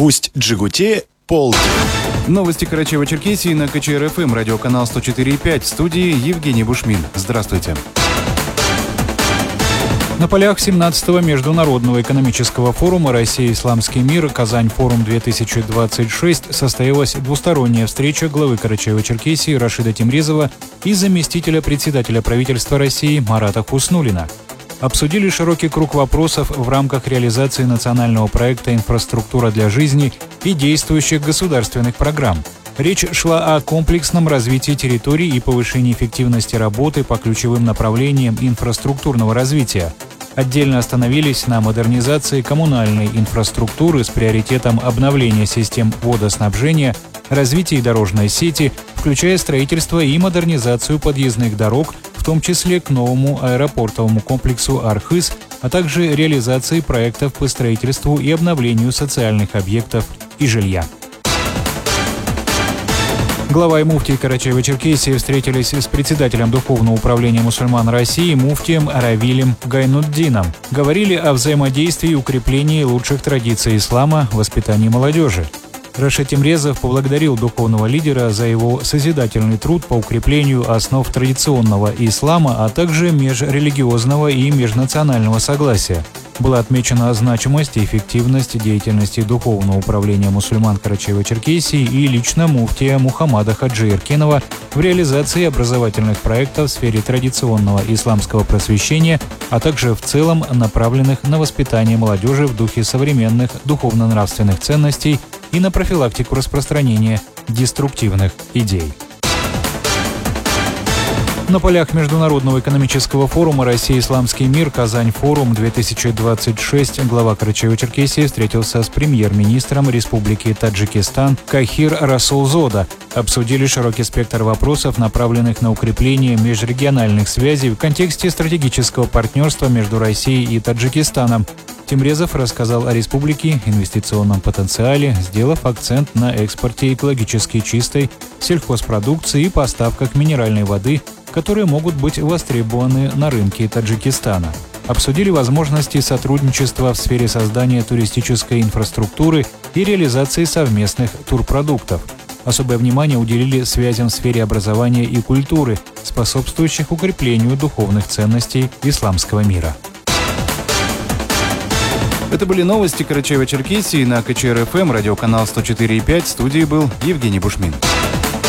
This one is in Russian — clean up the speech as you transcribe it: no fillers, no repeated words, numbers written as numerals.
В Усть-Джигуте полдень. Новости Карачаево-Черкесии на КЧР-ФМ, радиоканал 104.5, в студии Евгений Бушмин. Здравствуйте. На полях 17-го Международного экономического форума «Россия. Исламский мир. Казань-форум-2026» состоялась двусторонняя встреча главы Карачаево-Черкесии Рашида Темризова и заместителя председателя правительства России Марата Хуснуллина. Обсудили широкий круг вопросов в рамках реализации национального проекта «Инфраструктура для жизни» и действующих государственных программ. Речь шла о комплексном развитии территорий и повышении эффективности работы по ключевым направлениям инфраструктурного развития. Отдельно остановились на модернизации коммунальной инфраструктуры с приоритетом обновления систем водоснабжения, развитии дорожной сети, включая строительство и модернизацию подъездных дорог, в том числе к новому аэропортовому комплексу «Архыз», а также реализации проектов по строительству и обновлению социальных объектов и жилья. Глава и муфтий Карачаево-Черкесии встретились с председателем Духовного управления мусульман России муфтием Равилем Гайнутдином. Говорили о взаимодействии и укреплении лучших традиций ислама в воспитании молодежи. Рашид Темрезов поблагодарил духовного лидера за его созидательный труд по укреплению основ традиционного ислама, а также межрелигиозного и межнационального согласия. Была отмечена значимость и эффективность деятельности Духовного управления мусульман Карачаево-Черкесии и лично муфтия Мухаммада Хаджи Эркенова в реализации образовательных проектов в сфере традиционного исламского просвещения, а также в целом направленных на воспитание молодежи в духе современных духовно-нравственных ценностей и на профилактику распространения деструктивных идей. На полях Международного экономического форума «Россия. Исламский мир. Казань-форум-2026» глава Карачаево-Черкесии встретился с премьер-министром Республики Таджикистан Кахир Расулзода. Обсудили широкий спектр вопросов, направленных на укрепление межрегиональных связей в контексте стратегического партнерства между Россией и Таджикистаном. Темрезов рассказал о республике, инвестиционном потенциале, сделав акцент на экспорте экологически чистой сельхозпродукции и поставках минеральной воды, которые могут быть востребованы на рынке Таджикистана. Обсудили возможности сотрудничества в сфере создания туристической инфраструктуры и реализации совместных турпродуктов. Особое внимание уделили связям в сфере образования и культуры, способствующих укреплению духовных ценностей исламского мира. Это были новости Карачаево-Черкесии на КЧР-ФМ, радиоканал 104.5. В студии был Евгений Бушмин.